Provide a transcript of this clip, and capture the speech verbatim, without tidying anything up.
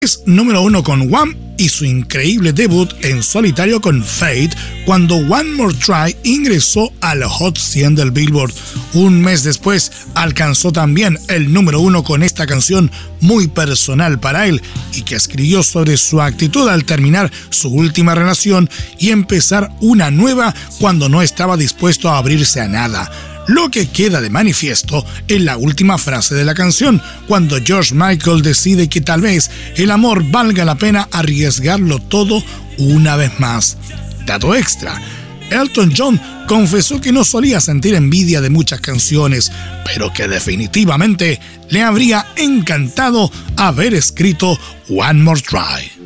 Es número uno con Wham y su increíble debut en solitario con Fate cuando One More Try ingresó al Hot cien del Billboard. Un mes después alcanzó también el número uno con esta canción muy personal para él y que escribió sobre su actitud al terminar su última relación y empezar una nueva cuando no estaba dispuesto a abrirse a nada. Lo que queda de manifiesto en la última frase de la canción, cuando George Michael decide que tal vez el amor valga la pena arriesgarlo todo una vez más. Dato extra, Elton John confesó que no solía sentir envidia de muchas canciones, pero que definitivamente le habría encantado haber escrito One More Try.